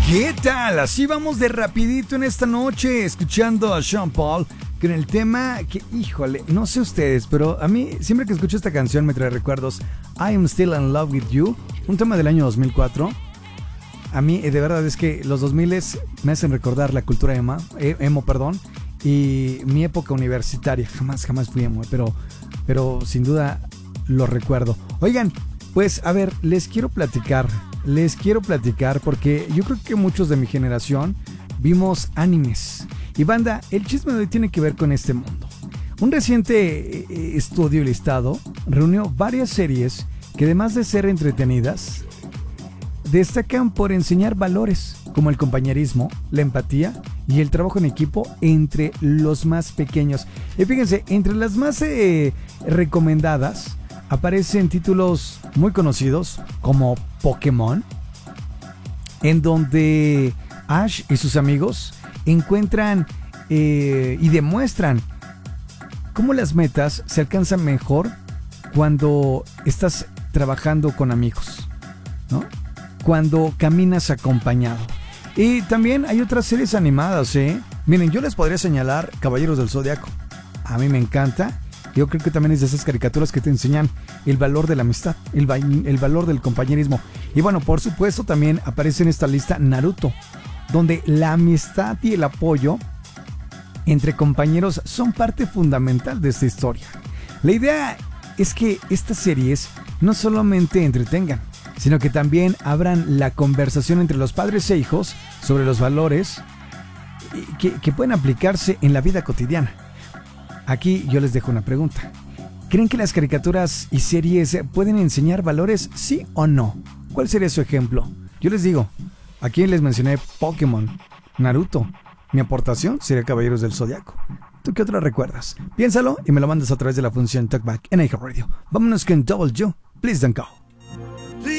¿Qué tal? Así vamos de rapidito en esta noche, escuchando a Sean Paul con el tema que, híjole, no sé ustedes, pero a mí siempre que escucho esta canción me trae recuerdos. I Am Still in Love With You, un tema del año 2004. A mí de verdad es que los 2000 me hacen recordar la cultura emo, y mi época universitaria. Jamás fui emo, pero sin duda lo recuerdo. Oigan, pues a ver, les quiero platicar porque yo creo que muchos de mi generación vimos animes. Y banda, el chisme de hoy tiene que ver con este mundo. Un reciente estudio y listado reunió varias series que, además de ser entretenidas, destacan por enseñar valores como el compañerismo, la empatía y el trabajo en equipo entre los más pequeños. Y fíjense, entre las más recomendadas aparecen títulos muy conocidos como Pokémon, en donde Ash y sus amigos encuentran y demuestran cómo las metas se alcanzan mejor cuando estás trabajando con amigos, ¿no? Cuando caminas acompañado. Y también hay otras series animadas, Miren, yo les podría señalar Caballeros del Zodiaco. A mí me encanta. Yo creo que también es de esas caricaturas que te enseñan el valor de la amistad, el valor del compañerismo. Y bueno, por supuesto también aparece en esta lista Naruto, donde la amistad y el apoyo entre compañeros son parte fundamental de esta historia. La idea es que estas series no solamente entretengan, sino que también abran la conversación entre los padres e hijos sobre los valores que pueden aplicarse en la vida cotidiana. Aquí yo les dejo una pregunta. ¿Creen que las caricaturas y series pueden enseñar valores, sí o no? ¿Cuál sería su ejemplo? Yo les digo, aquí les mencioné Pokémon, Naruto. Mi aportación sería Caballeros del Zodiaco. ¿Tú qué otra recuerdas? Piénsalo y me lo mandas a través de la función Talkback en iHeartRadio. Vámonos con Double You, Please Don't Go.